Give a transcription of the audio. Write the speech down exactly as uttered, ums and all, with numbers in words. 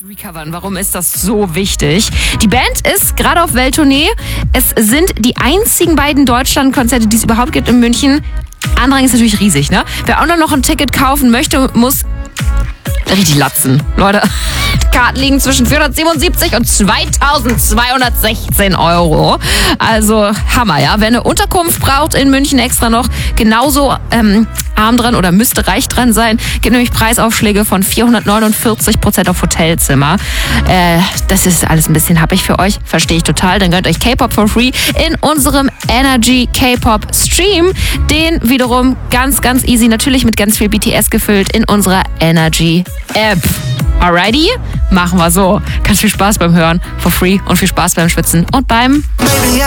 Recovern. Warum ist das so wichtig? Die Band ist gerade auf Welttournee. Es sind die einzigen beiden Deutschland-Konzerte, die es überhaupt gibt in München. Andrang ist natürlich riesig, ne? Wer auch noch ein Ticket kaufen möchte, muss richtig latzen. Leute, Karten liegen zwischen vierhundertsiebenundsiebzig und zweitausendzweihundertsechzehn Euro. Also Hammer, ja. Wer eine Unterkunft braucht in München extra noch, genauso ähm, arm dran oder müsste reich dran sein. Gibt nämlich Preisaufschläge von vierhundertneunundvierzig Prozent auf Hotelzimmer. Äh, das ist alles ein bisschen happig für euch. Verstehe ich total. Dann gönnt euch K-Pop for free in unserem Energy K-Pop Stream. Den wiederum ganz, ganz easy, natürlich mit ganz viel B T S gefüllt in unserer Energy App. Alrighty? Machen wir so. Ganz viel Spaß beim Hören, for free und viel Spaß beim Schwitzen und beim